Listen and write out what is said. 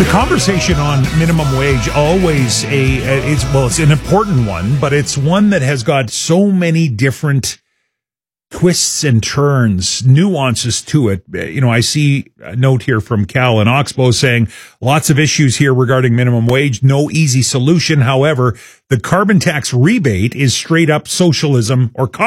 The conversation on minimum wage always it's an important one, but it's one that has got so many different twists and turns, nuances to it. I see a note here from Cal and Oxbow saying lots of issues here regarding minimum wage, no easy solution. However, the carbon tax rebate is straight up socialism or